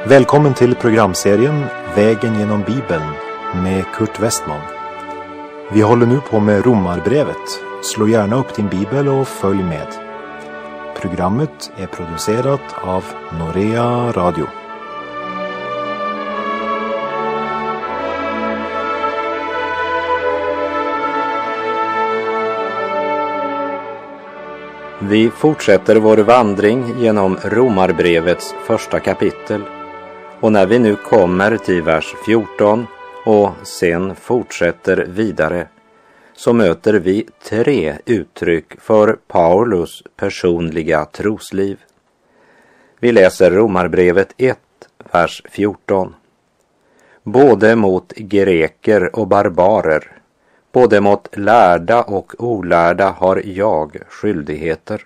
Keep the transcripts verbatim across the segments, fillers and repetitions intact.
Välkommen till programserien Vägen genom Bibeln med Kurt Westman. Vi håller nu på med Romarbrevet. Slå gärna upp din bibel och följ med. Programmet är producerat av Norea Radio. Vi fortsätter vår vandring genom Romarbrevets första kapitel. Och när vi nu kommer till vers fjorton och sen fortsätter vidare, så möter vi tre uttryck för Paulus personliga trosliv. Vi läser Romarbrevet ett, vers fjorton. Både mot greker och barbarer, både mot lärda och olärda har jag skyldigheter.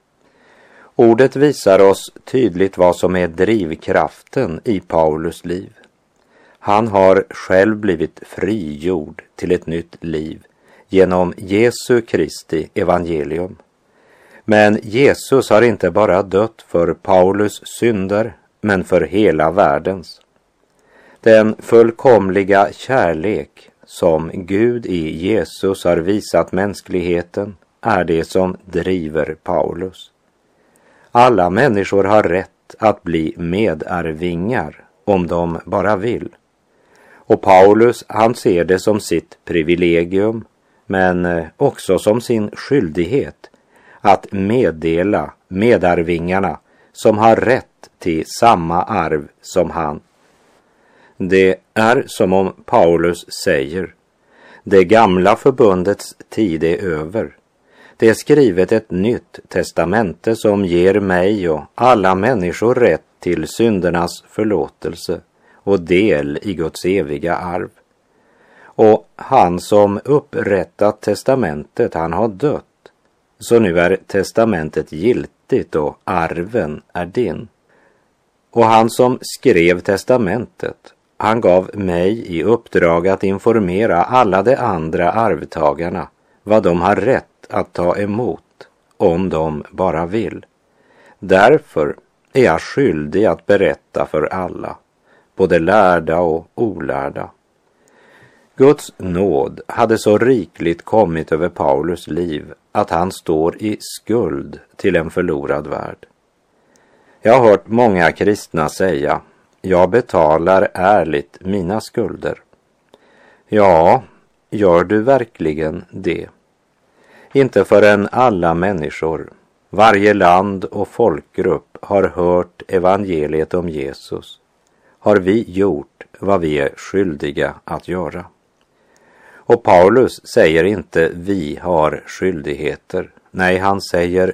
Ordet visar oss tydligt vad som är drivkraften i Paulus liv. Han har själv blivit frigjord till ett nytt liv genom Jesu Kristi evangelium. Men Jesus har inte bara dött för Paulus synder, men för hela världens. Den fullkomliga kärlek som Gud i Jesus har visat mänskligheten är det som driver Paulus. Alla människor har rätt att bli medarvingar om de bara vill. Och Paulus, han ser det som sitt privilegium, men också som sin skyldighet att meddela medarvingarna som har rätt till samma arv som han. Det är som om Paulus säger: det gamla förbundets tid är över. Det är skrivet ett nytt testamente som ger mig och alla människor rätt till syndernas förlåtelse och del i Guds eviga arv. Och han som upprättat testamentet, han har dött. Så nu är testamentet giltigt och arven är din. Och han som skrev testamentet, han gav mig i uppdrag att informera alla de andra arvtagarna vad de har rätt att ta emot om de bara vill. Därför är jag skyldig att berätta för alla, både lärda och olärda. Guds nåd hade så rikligt kommit över Paulus liv att han står i skuld till en förlorad värld. Jag har hört många kristna säga: jag betalar ärligt mina skulder. Ja, gör du verkligen det? Inte förrän alla människor, varje land och folkgrupp har hört evangeliet om Jesus, har vi gjort vad vi är skyldiga att göra. Och Paulus säger inte vi har skyldigheter. Nej, han säger